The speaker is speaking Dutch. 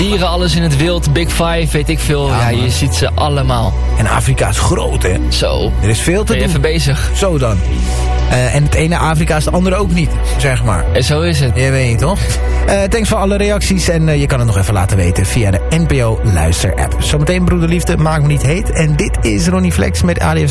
dieren, alles in het wild, Big Five, weet ik veel. Ja, je ziet ze allemaal. En Afrika is groot, hè? Zo. Er is veel te Ben je doen. even bezig. Zo dan. En het ene Afrika is het andere ook niet, zeg maar. En zo is het. Je weet niet, toch? Thanks voor alle reacties en je kan het nog even laten weten via de NPO Luister app. Zometeen Broederliefde, maak me niet heet. En dit is Ronnie Flex met ADFC.